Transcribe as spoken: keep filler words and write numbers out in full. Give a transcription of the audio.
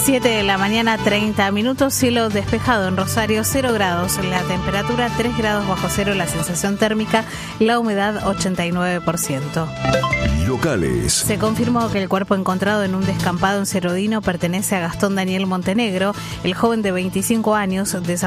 siete de la mañana, treinta minutos, cielo despejado en Rosario, cero grados, la temperatura tres grados bajo cero, la sensación térmica, la humedad ochenta y nueve por ciento. Locales. Se confirmó que el cuerpo encontrado en un descampado en Cerodino pertenece a Gastón Daniel Montenegro, el joven de veinticinco años, desaparecido